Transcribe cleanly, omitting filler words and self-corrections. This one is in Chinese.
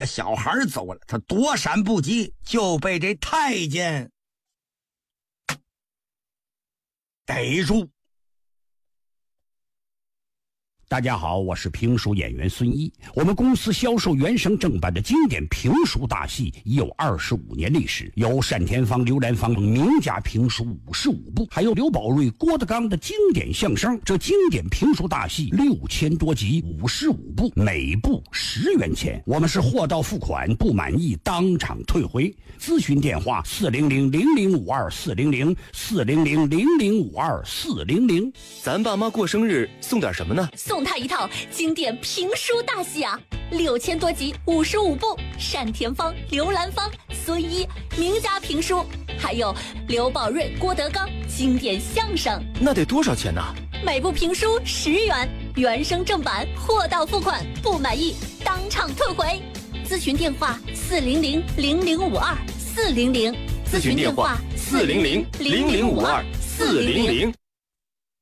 小孩走了，他躲闪不及，就被这太监逮住。 大家好，我是评书演员孙一。我们公司销售原声正版的经典评书大戏已有25年历史，有单田芳、刘兰芳名家评书55部，还有刘宝瑞、郭德纲的经典相声。这经典评书大戏6000多集，55部，每部10元钱。我们是货到付款，不满意当场退回。咨询电话400-0052-400，400-0052-400。 咱爸妈过生日送点什么呢？ 送他一套经典评书大戏啊，6000多集，55部，单田芳、刘兰芳、孙一名家评书，还有刘宝瑞、郭德纲经典相声。 那得多少钱呢？ 每部评书10元，原声正版，货到付款，不满意当场退回。咨询电话400-0052-400， 咨询电话400-0052-400。